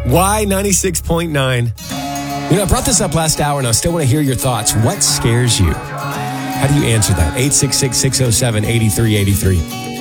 Why 96.9? You know, I brought this up last hour, and I still want to hear your thoughts. What scares you? How do you answer that? 866-607-8383.